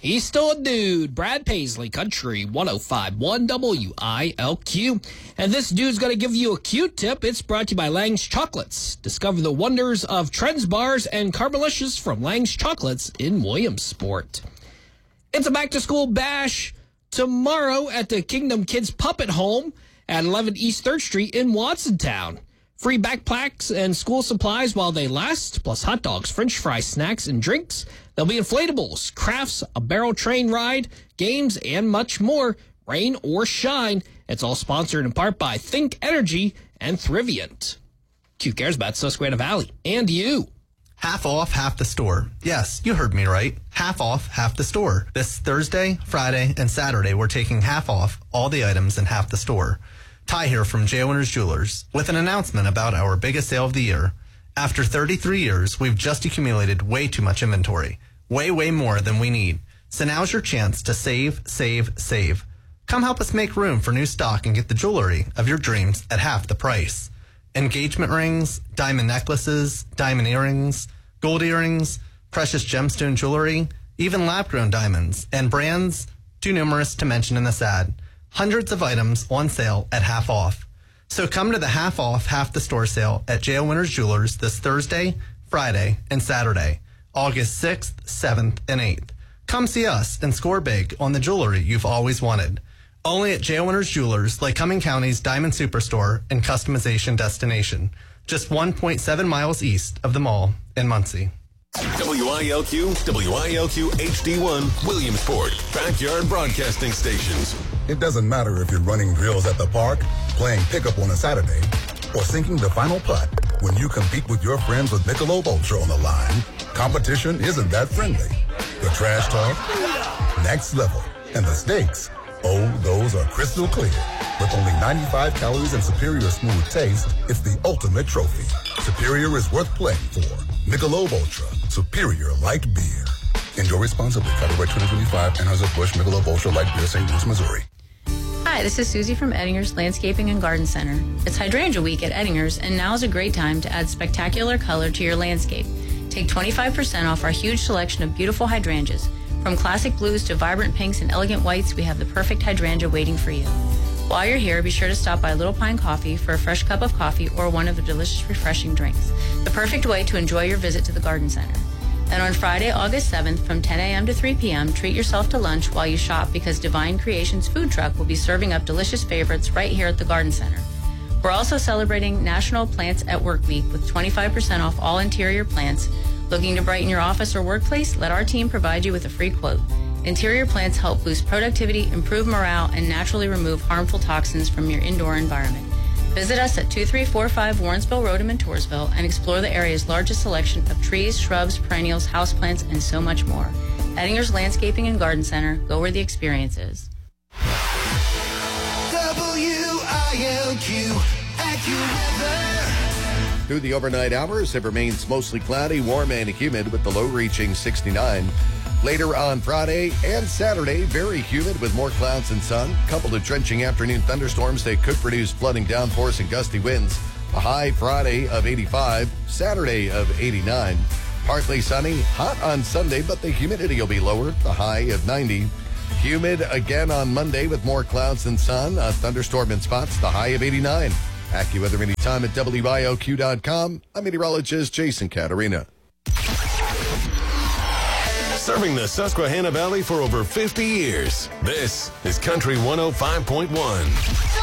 He's still a dude. Brad Paisley, Country 105.1 WILQ. And this dude's going to give you a Q-tip. It's brought to you by Lang's Chocolates. Discover the wonders of Trends Bars and Caramelicious from Lang's Chocolates in Williamsport. It's a back-to-school bash tomorrow at the Kingdom Kids Puppet Home at 11 East 3rd Street in Watsontown. Free backpacks and school supplies while they last, plus hot dogs, french fries, snacks, and drinks. There'll be inflatables, crafts, a barrel train ride, games, and much more, rain or shine. It's all sponsored in part by Think Energy and Thrivient. Q cares about Susquehanna Valley and you. Half off, half the store. Yes, you heard me right. Half off, half the store. This Thursday, Friday, and Saturday, we're taking half off all the items in half the store. Ty here from J. Winters Jewelers with an announcement about our biggest sale of the year. After 33 years, we've just accumulated way too much inventory. Way more than we need. So now's your chance to save. Come help us make room for new stock and get the jewelry of your dreams at half the price. Engagement rings, diamond necklaces, diamond earrings, gold earrings, precious gemstone jewelry, even lab-grown diamonds, and brands too numerous to mention in this ad. Hundreds of items on sale at half off. So come to the half off, half the store sale at J.O. Winters Jewelers this Thursday, Friday, and Saturday, August 6th, 7th, and 8th. Come see us and score big on the jewelry you've always wanted. Only at J.O. Winters Jewelers, Lycoming County's Diamond Superstore and customization destination. Just 1.7 miles east of the mall in Muncie. WILQ HD1, Williamsport, backyard broadcasting stations. It doesn't matter if you're running drills at the park, playing pickup on a Saturday, or sinking the final putt. When you compete with your friends with Michelob Ultra on the line, competition isn't that friendly. The trash talk, next level, and the stakes, oh, those are crystal clear. With only 95 calories and superior smooth taste, it's the ultimate trophy. Superior is worth playing for. Michelob Ultra, superior light beer. Enjoy responsibly. Copyright 2025, Anheuser-Busch Michelob Ultra Light Beer, St. Louis, Missouri. Hi, this is Susie from Eddinger's Landscaping and Garden Center. It's Hydrangea Week at Eddinger's, and now is a great time to add spectacular color to your landscape. Take 25% off our huge selection of beautiful hydrangeas. From classic blues to vibrant pinks and elegant whites, we have the perfect hydrangea waiting for you. While you're here, be sure to stop by Little Pine Coffee for a fresh cup of coffee or one of the delicious, refreshing drinks. The perfect way to enjoy your visit to the Garden Center. Then on Friday, August 7th, from 10 a.m. to 3 p.m., treat yourself to lunch while you shop because Divine Creations food truck will be serving up delicious favorites right here at the Garden Center. We're also celebrating National Plants at Work Week with 25% off all interior plants. Looking to brighten your office or workplace? Let our team provide you with a free quote. Interior plants help boost productivity, improve morale, and naturally remove harmful toxins from your indoor environment. Visit us at 2345 Warrensville Road in Montoursville and explore the area's largest selection of trees, shrubs, perennials, houseplants, and so much more. Eddinger's Landscaping and Garden Center. Go where the experience is. WILQ AccuWeather. Through the overnight hours, it remains mostly cloudy, warm, and humid with the low reaching 69. Later on Friday and Saturday, very humid with more clouds and sun, coupled with drenching afternoon thunderstorms that could produce flooding downpours and gusty winds. A high Friday of 85, Saturday of 89. Partly sunny, hot on Sunday, but the humidity will be lower, the high of 90. Humid again on Monday with more clouds and sun, a thunderstorm in spots, the high of 89. AccuWeather anytime at WILQ.com. I'm meteorologist Jason Caterina. Serving the Susquehanna Valley for over 50 years. This is Country 105.1.